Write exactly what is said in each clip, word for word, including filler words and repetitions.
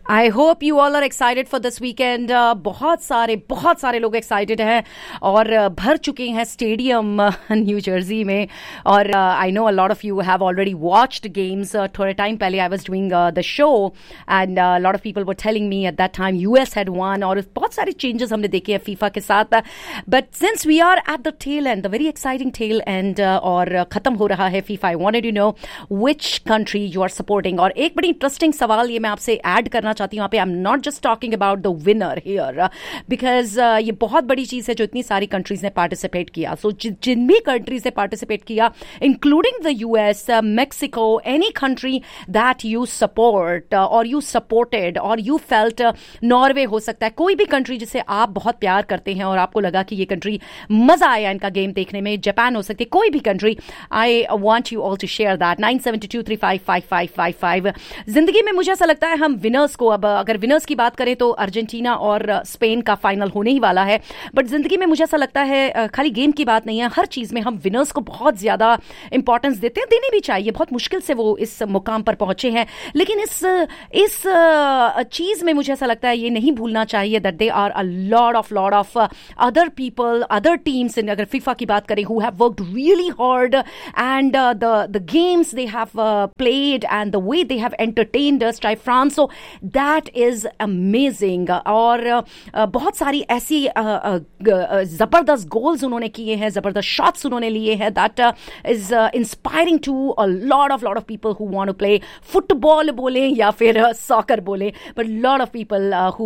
I hope you all are excited for this weekend. बहुत सारे बहुत सारे लोग एक्साइटेड हैं और uh, भर चुके हैं स्टेडियम न्यू जर्सी में. और I know a lot of you have already watched games. थोड़े टाइम पहले I was doing the show and lot of people were telling me at that time US had one. और बहुत सारे changes हमने देखे हैं फीफा के साथ. But since we are at the tell and the very exciting tell and और खत्म हो रहा है FIFA, I wanted to know which country you are supporting. और एक बड़ी इंटरेस्टिंग सवाल ये मैं आपसे ऐड करना चाहती हूँ. I am not just talking about the winner here because ये बहुत बड़ी चीज है जो इतनी सारी कंट्रीज ने पार्टिसिपेट किया. सो so, जिन भी कंट्रीज ने पार्टिसिपेट किया including the US, Mexico, any country that you support और यू सपोर्टेड और यू फेल्ट, नॉर्वे हो सकता है, कोई भी कंट्री जिसे आप बहुत प्यार करते हैं और आपको लगा कि ये कंट्री मजा आया इनका गेम देखने में, जापान हो सकती है, कोई भी country. I want you all to share that. Nine seven to three five five five five five. जिंदगी में मुझे ऐसा लगता है हम विनर्स को, अब अगर विनर्स की बात करें तो अर्जेंटीना और स्पेन का फाइनल होने ही वाला है. बट जिंदगी में मुझे ऐसा लगता है खाली गेम की बात नहीं है, हर चीज में हम विनर्स को बहुत ज्यादा इंपॉर्टेंस देते हैं, देनी भी चाहिए. बहुत मुश्किल से वो इस मुकाम पर पहुंचे हैं, लेकिन इस इस चीज में मुझे ऐसा लगता है ये नहीं भूलना चाहिए that they are a lot of lot of other people, other teams, अगर फीफा की बात करें, who have worked really hard and the the games they have played and the way they have entertained अस, चाहे France हो, that is amazing. और uh, बहुत सारी ऐसी जबरदस्त गोल्स उन्होंने किए हैं, जबरदस्त शॉट्स उन्होंने लिए हैं, that is inspiring to a lot of lot of people who want to play football बोले या फिर सॉकर बोले, but lot of people who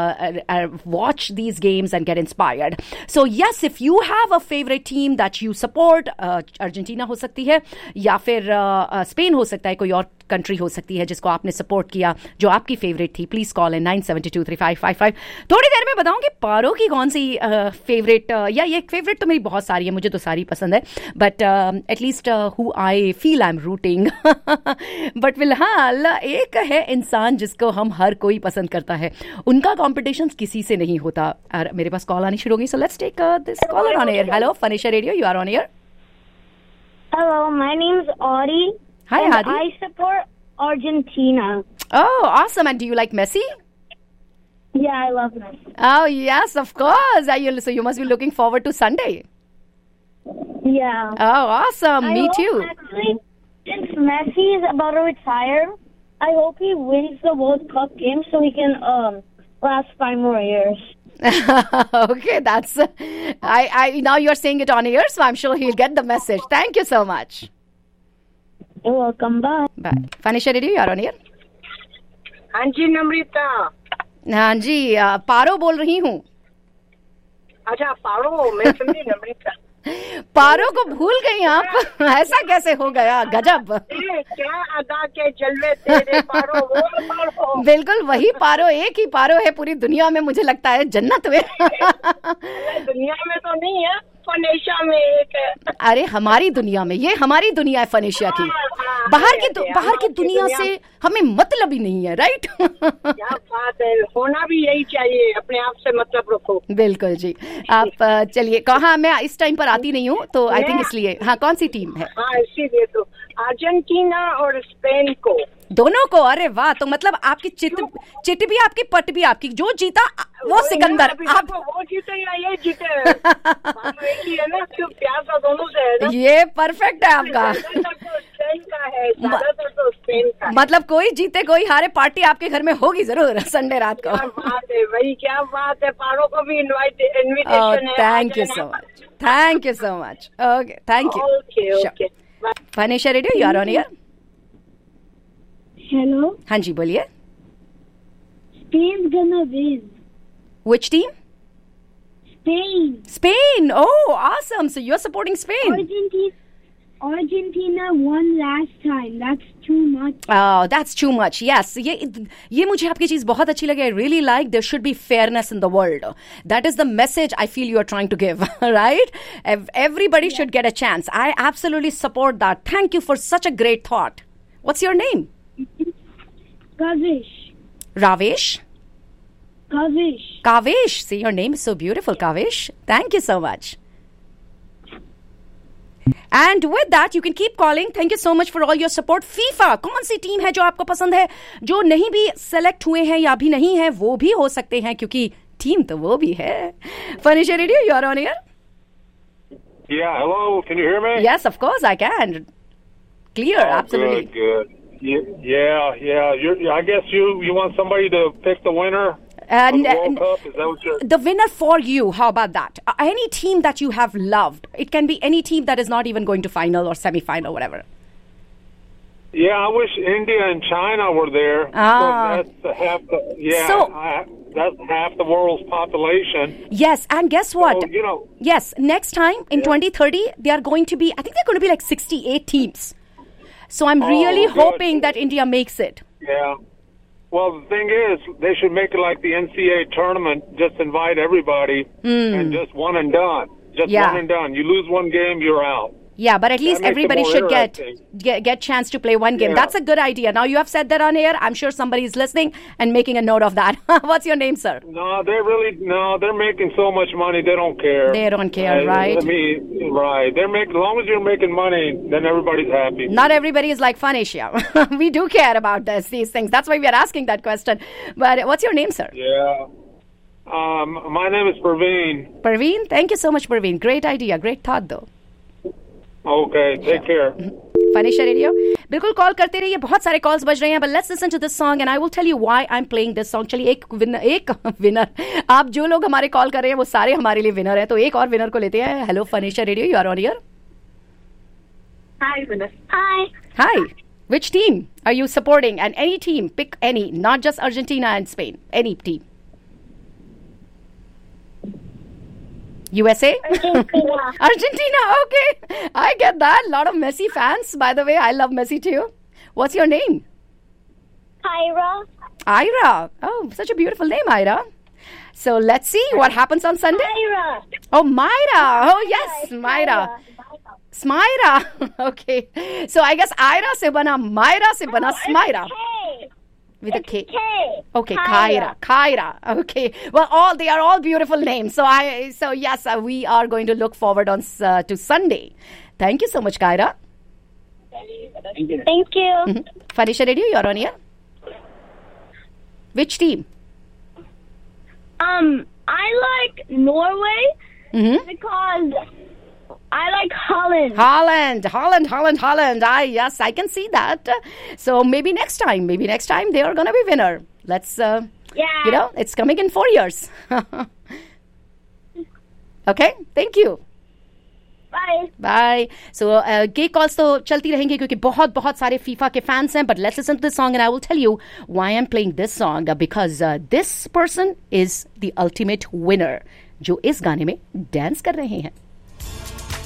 watch these games and get inspired. So yes, if you have a favourite team that you support, Argentina हो सकती है या फिर Spain uh, हो सकता है, कोई और कंट्री हो सकती है जिसको आपने सपोर्ट किया, जो आपकी फेवरेट थी, please call in nine seven to three five five five. थोड़ी देर में बताऊंगी पारो की कौन सी फेवरेट, uh, uh, या ये फेवरेट तो मेरी बहुत सारी है, मुझे तो सारी पसंद है, but at least who I feel I am rooting. But फिलहाल एक है इंसान जिसको हम हर कोई पसंद करता है, उनका कॉम्पिटिशन किसी से नहीं होता. और मेरे पास कॉल आनी शुरू हो गई, so let's take this collar on air. Hello फनिशा radio, you are on air. Hello, my name's Audie. Hi, and Audie. I support Argentina. Oh, awesome. And do you like Messi? Yeah, I love Messi. Oh, yes, of course. Are you, so you must be looking forward to Sunday. Yeah. Oh, awesome. I Me hope, too. Actually, since Messi is about to retire, I hope he wins the World Cup game so he can um last five more years. Okay, that's uh, I I now you're saying it on air, so I'm sure he'll get the message. Thank you so much. You're welcome. Bye. Bye. Fanisha Reddy, you're on air. हाँ जी नम्रता. हाँ जी, पारो बोल रही हूँ. अच्छा पारो, मैं समझी नम्रता. पारो को भूल गई आप. ऐसा कैसे हो गया, गजब. क्या अदा के जलवे तेरे पारो, वो पारो. बिल्कुल वही पारो, एक ही पारो है पूरी दुनिया में, मुझे लगता है जन्नत में. दुनिया में तो नहीं है, फनेशिया में एक है. अरे हमारी दुनिया में, ये हमारी दुनिया है फनेशिया की. बाहर की बाहर की दुनिया से हमें मतलब ही नहीं है, राइट. क्या बात है, होना भी यही चाहिए, अपने आप से मतलब रखो. बिल्कुल जी. आप चलिए, कहा मैं इस टाइम पर आती नहीं हूँ तो आई थिंक इसलिए. हाँ, कौन सी टीम है? हाँ इसीलिए तो अर्जेंटीना और स्पेन को, दोनों को. अरे वाह, तो मतलब आपकी चिट चिट भी आपकी, पट भी आपकी, जो जीता वो सिकंदर. आप वो जीते या ये जीते, एक ही है ना, क्यों प्यार का दोनों से है ना. ये परफेक्ट है आपका. स्पेन का है ज्यादातर, तो स्पेन का. मतलब कोई जीते कोई हारे, पार्टी आपके घर में होगी जरूर संडे रात को. क्या बात है भाई, क्या बात है. पारो को भी इनवाइट इनविटेशन है. Thank you so much, thank you so much. Okay, thank you. Okay okay. फनेशा radio, you are on air. Hello. हाँ जी, बोलिए. Spain's gonna win. Which team? Spain. Spain. Oh, awesome. So you're supporting Spain. Argentina. Argentina won last time. That's too much. Oh, that's too much. Yes. ये ये मुझे आपकी चीज बहुत अच्छी लगी. I really like there should be fairness in the world. That is the message I feel you are trying to give, right? Everybody should get a chance. I absolutely support that. Thank you for such a great thought. What's your name? Kavish. Ravesh? Kavish. Kavish. See, your name is so beautiful, Kavish. Thank you so much. And with that, you can keep calling. Thank you so much for all your support. FIFA, कौन सी team है जो आपको पसंद है, जो नहीं भी select हुए हैं या भी नहीं है, वो भी हो सकते हैं क्योंकि टीम तो वो भी है. Furniture Radio, you are on air. Yeah, hello. Can you hear me? Yes, of course I can. Clear, oh, absolutely. Good, good. Yeah, yeah. You're, I guess you, you want somebody to pick the winner And, of the World and Cup? Is that what you're... the winner for you, how about that? Uh, any team that you have loved. It can be any team that is not even going to final or semi-final, whatever. Yeah, I wish India and China were there. Ah. That's half the, yeah, So- I, that's half the world's population. Yes, and guess what? So, you know, Yes, next time in twenty thirty, they are going to be, I think they're going to be like sixty-eight teams. So I'm Oh, really good. hoping that India makes it. yeah. Well, the thing is, they should make it like the N C A A tournament. Just invite everybody and just one and done. Just Yeah. one and done. You lose one game, you're out. Yeah, but at least makes it everybody more should get, interesting. get get chance to play one game. Yeah. That's a good idea. Now you have said that on air. I'm sure somebody is listening and making a note of that. What's your name, sir? No, they're really no. They're making so much money. They don't care. They don't care, right? I mean, right. They're making as long as you're making money, then everybody's happy. Not everybody is like Phanesia. We do care about this, these things. That's why we are asking that question. But what's your name, sir? Yeah. Um, my name is Praveen. Parveen? Thank you so much, Parveen. Great idea. Great thought, though. Okay. Take care. Phanesia Radio. बिल्कुल call करते रहिए. बहुत सारे calls बज रहे हैं. But let's listen to this song and I will tell you why I'm playing this song. चलिए एक विनर, एक विनर. आप जो लोग हमारे कॉल कर रहे हैं वो सारे हमारे लिए विनर हैं. तो एक और विनर को लेते हैं. Hello Phanesia Radio, you are on air. Hi, Vanessa. Hi. Hi. Which team are you supporting? And any team, pick any, not just Argentina and Spain. Any team. U S A? Argentina. Argentina, okay. I get that. A lot of Messi fans. By the way, I love Messi too. What's your name? Kyra. Ira. Oh, such a beautiful name, Ira. So let's see what happens on Sunday. Kyra. Oh, Myra. Oh, yes, Myra. Smyra. Okay. So I guess Ira se bana Myra se bana Smyra. K. With a K. K. Okay, Kyra. Kyra. Okay. Well, all they are all beautiful names. So I, so yes, uh, we are going to look forward on uh, to Sunday. Thank you so much, Kyra. Thank you. Mm-hmm. Phanesia Radio, you're on here. Which team? Um, I like Norway Mm-hmm. because I like Holland. Holland, Holland, Holland, Holland. I yes, I can see that. So maybe next time, maybe next time they are gonna be winner. Let's, uh, Yeah. you know, it's coming in four years. Okay, thank you. Bye. Bye. So gay calls तो चलती रहेंगी क्योंकि बहुत बहुत सारे FIFA के fans हैं. But let's listen to this song and I will tell you why I am playing this song because this person is the ultimate winner जो इस गाने में डांस कर रहे हैं.